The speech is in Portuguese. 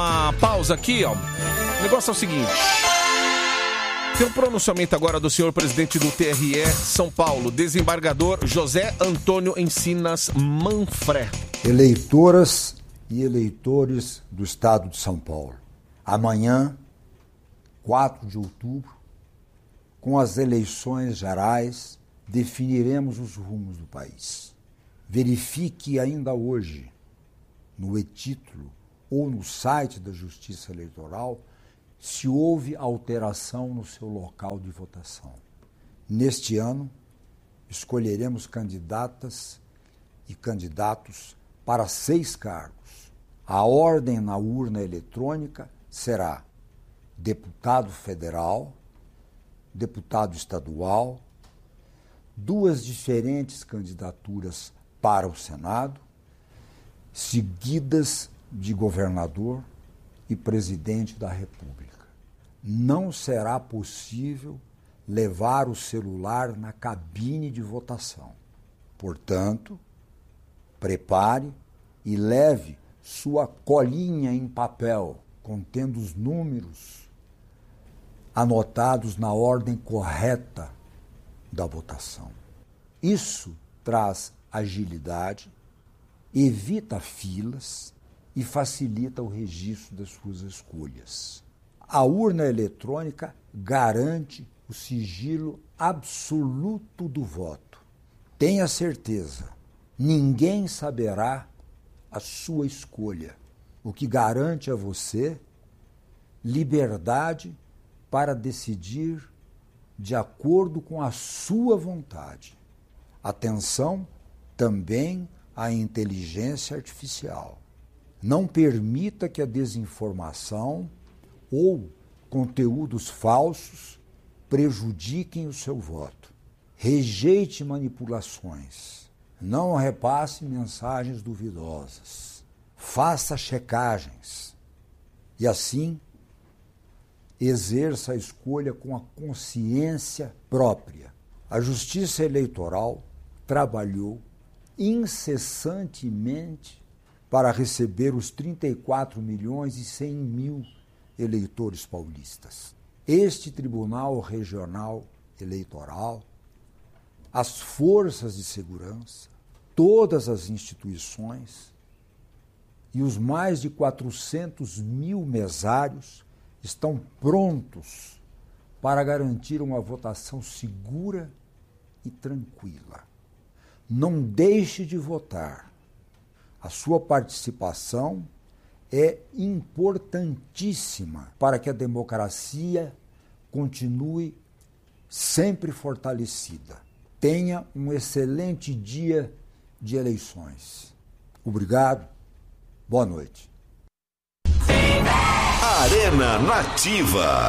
Uma pausa aqui, ó. O negócio é o seguinte. Tem um pronunciamento agora do senhor presidente do TRE São Paulo, desembargador José Antônio Encinas Manfré. Eleitoras e eleitores do estado de São Paulo, amanhã, 4 de outubro, com as eleições gerais, definiremos os rumos do país. Verifique ainda hoje, no e-título ou no site da Justiça Eleitoral, se houve alteração no seu local de votação. Neste ano, escolheremos candidatas e candidatos para 6 cargos. A ordem na urna eletrônica será deputado federal, deputado estadual, 2 diferentes candidaturas para o Senado, seguidas de governador e presidente da República. Não será possível levar o celular na cabine de votação. Portanto, prepare e leve sua colinha em papel contendo os números anotados na ordem correta da votação. Isso traz agilidade, evita filas e facilita o registro das suas escolhas. A urna eletrônica garante o sigilo absoluto do voto. Tenha certeza, ninguém saberá a sua escolha, o que garante a você liberdade para decidir de acordo com a sua vontade. Atenção também à inteligência artificial. Não permita que a desinformação ou conteúdos falsos prejudiquem o seu voto. Rejeite manipulações. Não repasse mensagens duvidosas. Faça checagens. E assim, exerça a escolha com a consciência própria. A Justiça Eleitoral trabalhou incessantemente para receber os 34.100.000 eleitores paulistas. Este Tribunal Regional Eleitoral, as forças de segurança, todas as instituições e os mais de 400.000 mesários estão prontos para garantir uma votação segura e tranquila. Não deixe de votar. A sua participação é importantíssima para que a democracia continue sempre fortalecida. Tenha um excelente dia de eleições. Obrigado. Boa noite. Arena Nativa.